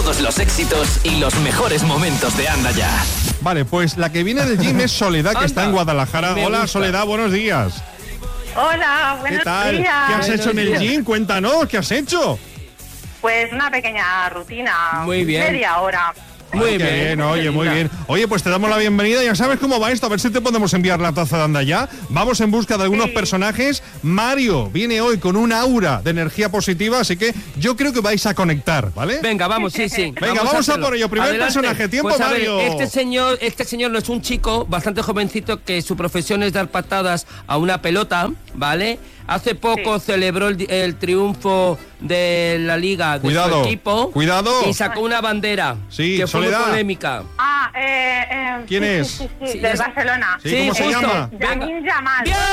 todos los éxitos y los mejores momentos de Anda Ya. Vale, pues la que viene del gym es Soledad, que está en Guadalajara. Hola, Soledad, buenos días. Hola, buenos ¿Qué tal? días. ¿Qué has hecho en el gym? Cuéntanos, ¿qué has hecho? Pues una pequeña rutina. Muy bien. Media hora. Muy Qué bien, oye, muy bien. Oye, pues te damos la bienvenida. Ya sabes cómo va esto. A ver si te podemos enviar la taza de Anda Ya. Vamos en busca de algunos personajes. Mario viene hoy con un aura de energía positiva, así que yo creo que vais a conectar, ¿vale? Venga, vamos, sí. Venga, vamos a por ello. Primer Adelante. personaje. Tiempo, Pues a ver, Mario. este señor no es un chico bastante jovencito que su profesión es dar patadas a una pelota, ¿vale? Hace poco celebró el triunfo de la liga de su equipo. Cuidado. Y sacó una bandera que fue muy polémica. ¿Quién es? Sí, del Barcelona. Sí, ¿cómo se llama? Lamine Yamal. ¡Bien!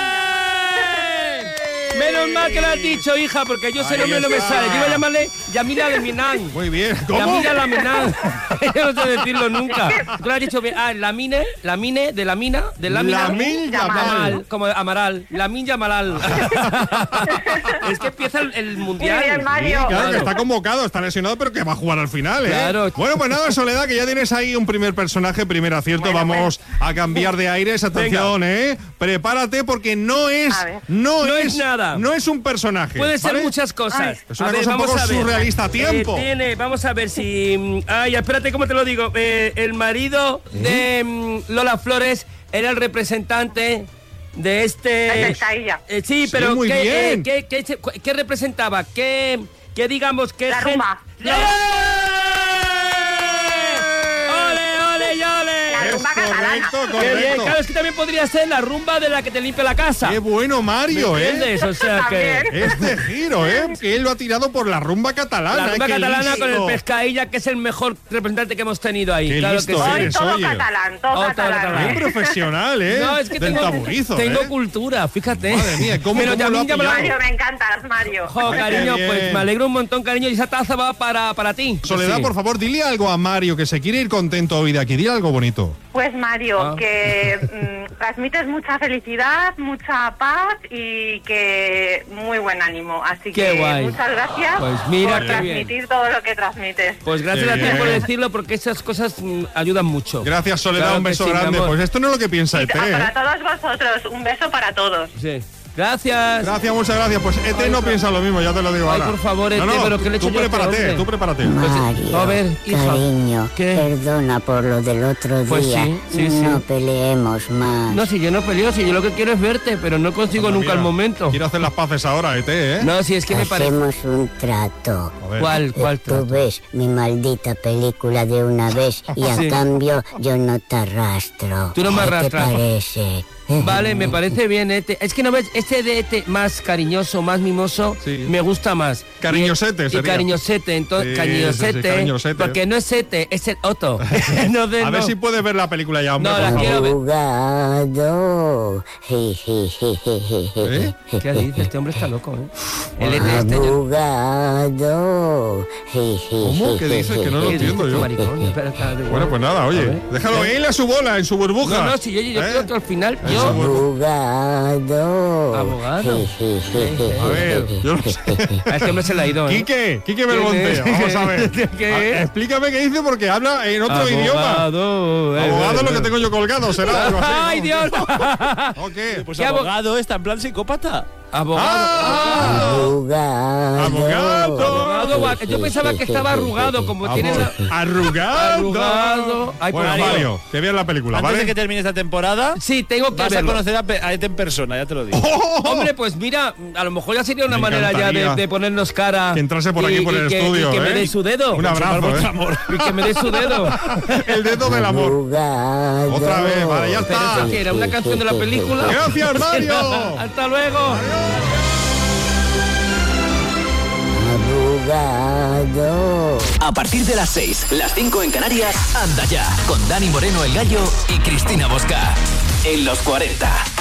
Menos mal que lo has dicho, hija, porque yo ese nombre no me sale. Yo iba a llamarle Yamila Laminan. Muy bien. ¿Cómo? Yamila Laminan. Yo no sé decirlo nunca. Tú lo has dicho bien. Lamine, de Lamina, de Lamina. Lamine Yamal. Como Amaral. Lamine Yamal. Es que empieza el mundial. Muy bien, Mario. Sí, claro, que está convocado, está lesionado, pero que va a jugar al final, ¿eh? Claro. Bueno, pues nada, Soledad, que ya tienes ahí un primer personaje, primer acierto. Bueno, vamos a cambiar de aires. Atención, prepárate, porque no es nada. No es un personaje. Puede ser ¿vale? muchas cosas. Es una cosa un poco surrealista. Tiempo. Vamos a ver si... espérate, ¿cómo te lo digo? El marido de Lola Flores era el representante de este... sí, pero muy bien. ¿qué representaba? ¿Qué digamos que... La rumba. La rumba catalana. Qué bien, claro, es que también podría ser la rumba de la que te limpia la casa. Qué bueno, Mario, ¿Me entiendes? O sea que... Este giro, que él lo ha tirado por la rumba catalana. La rumba qué catalana listo. con el Pescadilla, que es el mejor representante que hemos tenido ahí. Qué claro listo que sí. eres, Todo oye. catalán, todo catalán. Qué profesional, No, es que Del tengo taburizo, tengo cultura, fíjate. Madre mía, ¿cómo Pero lo ha Yamil pillado? Mario, me encantas, Mario. Jo, Ay, cariño, qué pues bien. me alegro un montón, cariño, y esa taza va para ti. Soledad, Sí. por favor, dile algo a Mario, que se quiere ir contento hoy de aquí. Dile algo bonito. Pues Mario, que transmites mucha felicidad, mucha paz y que muy buen ánimo. Así Qué que guay. muchas gracias Pues mira por qué transmitir bien. todo lo que transmites. Pues gracias Qué a ti bien. por decirlo, porque esas cosas ayudan mucho. Gracias, Soledad, Claro un que beso sí, mi grande. amor. Pues esto no es lo que piensa ET, Para todos vosotros, un beso para todos. Sí. Gracias. Gracias, muchas gracias. Pues ET no piensa lo mismo, ya te lo digo Ay, ahora. por favor, ET, pero ¿qué le he hecho tú yo a este prepárate, hombre? tú prepárate. Mario, a ver, hija. cariño, ¿Qué? perdona por lo del otro Pues día. sí. No peleemos más. No, si yo no peleo, si yo lo que quiero es verte, pero no consigo nunca el momento. Quiero hacer las paces ahora, ET, ¿eh? No, si es que me parece... Hacemos un trato. A ver. ¿Cuál Tú trato? ves mi maldita película de una vez y a Sí. cambio yo no te arrastro. Tú no me arrastras. ¿Qué te parece? Vale, me parece bien, ET. Es que no ves, este de ET más cariñoso, más mimoso, Sí. me gusta más. Cariñosete Y sería. cariñosete, entonces, Sí, cariñosete, sí, cariñosete. porque no es ET, es el Otto. No de- A ver no. si puedes ver la película ya, hombre, No, por la favor. quiero ver. Abogado. ¿Eh? ¿Qué dices? Este hombre está loco, ¿eh? El ET este... Abogado. ¿Cómo? ¿Qué dices? Que no lo ¿Qué dices, entiendo yo. maricón? Espera, Bueno, pues nada, oye, ver. déjalo él a su bola, en su burbuja. No, si yo quiero que al final, Eso, yo... bueno. Abogado. Abogado. A ver, yo no sé. A este hombre se le ha ido, ¿eh? Quique Belmonte, vamos a ver. ¿Qué? Explícame qué dice porque habla en otro idioma. Abogado. Abogado es lo que tengo yo colgado, será algo así, ¿no? ¡Ay, Dios! ¿O qué? Pues ¿Qué abogado está en plan psicópata. Abogado. Abogado. Abogado. Yo pensaba que estaba arrugado, como tiene la... Arrugado. Arrugado. Ay, Bueno, por Mario, que veas la película, Antes ¿vale? de que termine esta temporada, Sí, tengo que vas a verlo. conocer a ET en persona, ya te lo digo. Hombre, pues mira, a lo mejor ya sería una Me manera ya encantaría de ponernos cara. que entrase por aquí por el estudio, y que me ¿eh? dé su dedo. Un abrazo, ¿eh? Y que me dé su dedo. El dedo del amor. Abogado. Otra vez, vale, ya Pero está. eso que era una canción de la película. Gracias, Mario. Hasta luego. Abogado. A partir de las 6, las 5 en Canarias, Anda Ya, con Dani Moreno el Gallo y Cristina Bosca. En los 40.